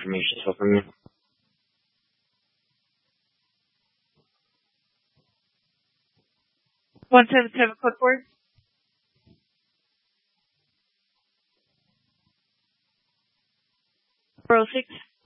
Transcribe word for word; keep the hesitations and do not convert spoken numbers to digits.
information so from you. One seven seven code word. four oh six.